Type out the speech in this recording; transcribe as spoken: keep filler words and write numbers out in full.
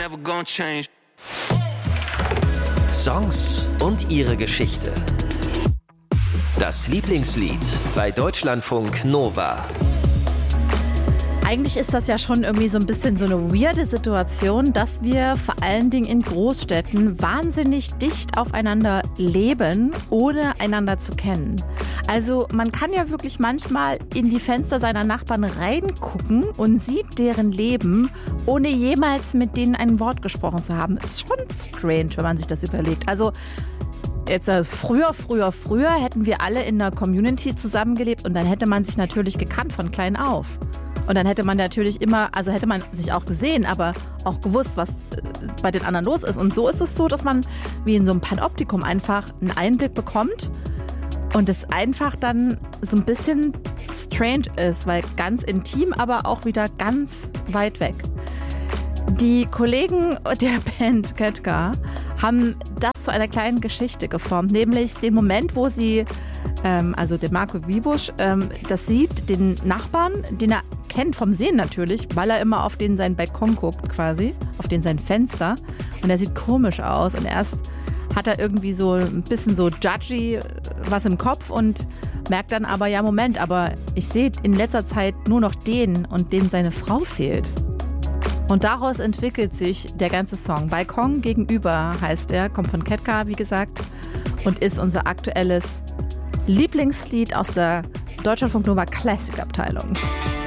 never gonna change. Songs und ihre Geschichte. Das Lieblingslied bei Deutschlandfunk Nova. Eigentlich ist das ja schon irgendwie so ein bisschen so eine weirde Situation, dass wir vor allen Dingen in Großstädten wahnsinnig dicht aufeinander leben, ohne einander zu kennen. Also man kann ja wirklich manchmal in die Fenster seiner Nachbarn reingucken und sieht deren Leben, ohne jemals mit denen ein Wort gesprochen zu haben. Ist schon strange, wenn man sich das überlegt. Also Jetzt äh, früher, früher, früher hätten wir alle in einer Community zusammengelebt und dann hätte man sich natürlich gekannt von klein auf. Und dann hätte man natürlich immer, also hätte man sich auch gesehen, aber auch gewusst, was äh, bei den anderen los ist. Und so ist es so, dass man wie in so einem Panoptikum einfach einen Einblick bekommt und es einfach dann so ein bisschen strange ist, weil ganz intim, aber auch wieder ganz weit weg. Die Kollegen der Band Ketka haben das zu einer kleinen Geschichte geformt, nämlich den Moment, wo sie, ähm, also der Marco Wiebusch, ähm, das sieht, den Nachbarn, den er kennt vom Sehen natürlich, weil er immer auf den seinen Balkon guckt quasi, auf den sein Fenster, und er sieht komisch aus und erst hat er irgendwie so ein bisschen so judgy was im Kopf und merkt dann aber, ja Moment, aber ich sehe in letzter Zeit nur noch den und den seine Frau fehlt. Und daraus entwickelt sich der ganze Song. Balkon gegenüber heißt er, kommt von Ketka, wie gesagt, und ist unser aktuelles Lieblingslied aus der Deutschlandfunk Nova Classic Abteilung.